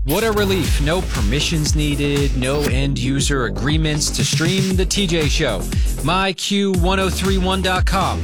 What a relief. No permissions needed, no end-user agreements to stream The TJ Show. MyQ1031.com.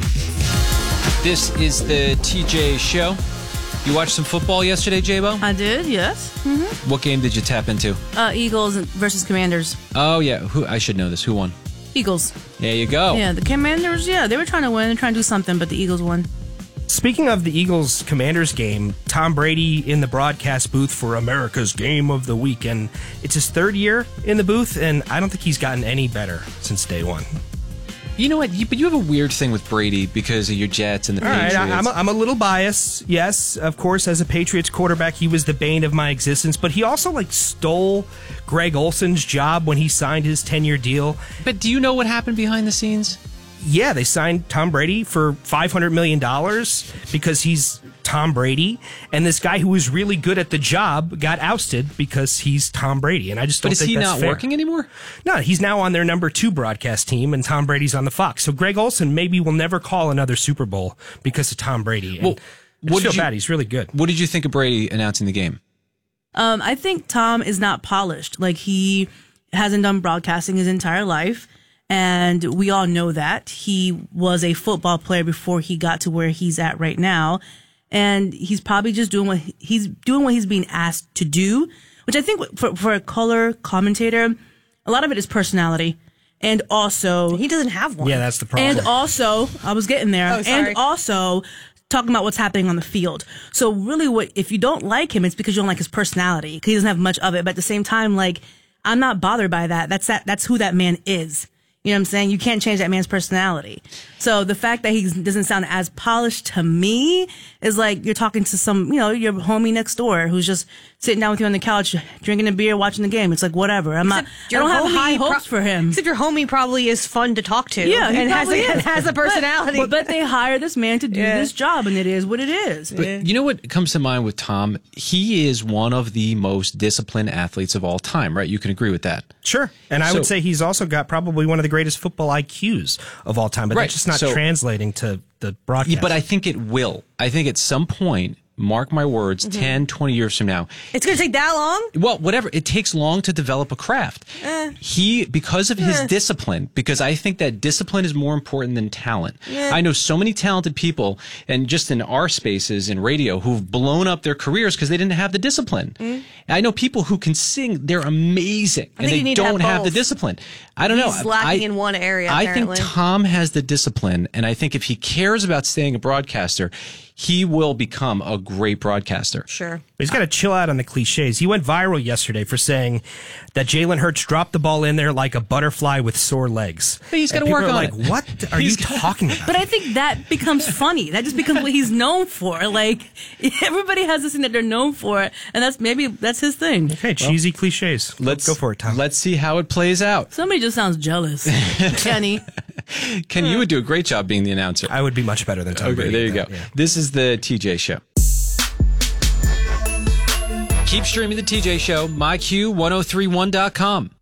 This is The TJ Show. You watched some football yesterday, J-Bo? I did, yes. Mm-hmm. What game did you tap into? Eagles versus Commanders. Oh, yeah. I should know this. Who won? Eagles. There you go. Yeah, the Commanders, they were trying to win, trying to do something, but the Eagles won. Speaking of the Eagles-Commanders game, Tom Brady in the broadcast booth for America's Game of the Week, and it's his third year in the booth, and I don't think he's gotten any better since day one. You know what? But you have a weird thing with Brady because of your Jets and the Patriots. All right, I'm a little biased. Yes, of course, as a Patriots quarterback, he was the bane of my existence, but he also stole Greg Olson's job when he signed his 10-year deal. But do you know what happened behind the scenes? Yeah, they signed Tom Brady for $500 million because he's Tom Brady, and this guy who was really good at the job got ousted because he's Tom Brady, and I just don't think that's fair. But is he not working anymore? No, he's now on their number 2 broadcast team, and Tom Brady's on the Fox. So Greg Olson maybe will never call another Super Bowl because of Tom Brady. And I feel bad. He's really good. What did you think of Brady announcing the game? I think Tom is not polished. He hasn't done broadcasting his entire life. And we all know that. He was a football player before he got to where he's at right now. And he's probably just doing what he's being asked to do, which I think for a color commentator, a lot of it is personality. And also, he doesn't have one. Yeah, that's the problem. And also, I was getting there. Oh, sorry. And also, talking about what's happening on the field. So really, if you don't like him, it's because you don't like his personality. Because he doesn't have much of it. But at the same time, I'm not bothered by that. That's who that man is. You know what I'm saying? You can't change that man's personality. So the fact that he doesn't sound as polished to me is like you're talking to some, your homie next door who's just sitting down with you on the couch, drinking a beer, watching the game. It's like, whatever. I don't have high hopes for him. Except your homie probably is fun to talk to. Yeah, and has a personality. But they hire this man to do this job, and it is what it is. But you know what comes to mind with Tom? He is one of the most disciplined athletes of all time, right? You can agree with that. Sure. And I would say he's also got probably one of the greatest football IQs of all time, but that's just not translating to the broadcast. Yeah, but I think it will. I think at some point, mark my words, 10, 20 years from now. It's going to take that long? Well, whatever. It takes long to develop a craft. Because of his discipline, because I think that discipline is more important than talent. I know so many talented people, and just in our spaces in radio, who've blown up their careers because they didn't have the discipline. I know people who can sing, they're amazing, and they don't have the discipline. I don't know. He's lacking in one area, apparently. I think Tom has the discipline, and I think if he cares about staying a broadcaster, he will become a great broadcaster. Sure. He's got to chill out on the cliches. He went viral yesterday for saying that Jalen Hurts dropped the ball in there like a butterfly with sore legs. But he's got to work on it. What are you talking about? But I think that becomes funny. That just becomes what he's known for. Everybody has this thing that they're known for, and that's his thing. Okay, cheesy cliches. Let's go for it, Tom. Let's see how it plays out. Somebody just sounds jealous. Kenny. Ken, you would do a great job being the announcer. I would be much better than Tom Brady. There you go. Yeah. This is the TJ Show. Keep streaming the TJ Show, myQ1031.com.